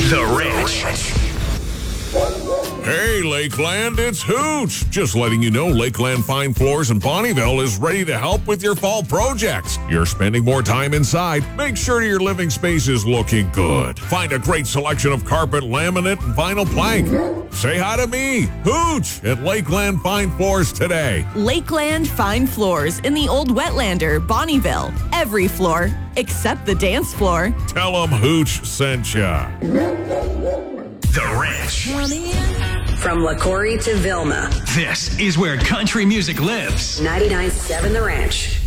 The Ranch. Hey, Lakeland, it's Hooch. Just letting you know Lakeland Fine Floors in Bonnyville is ready to help with your fall projects. You're spending more time inside. Make sure your living space is looking good. Find a great selection of carpet, laminate, and vinyl plank. Say hi to me, Hooch, at Lakeland Fine Floors today. Lakeland Fine Floors in the Old Wetlander, Bonnyville. Every floor except the dance floor. Tell them Hooch sent ya. The Ranch. From LaCorey to Vilma. This is where country music lives. 99.7 The Ranch.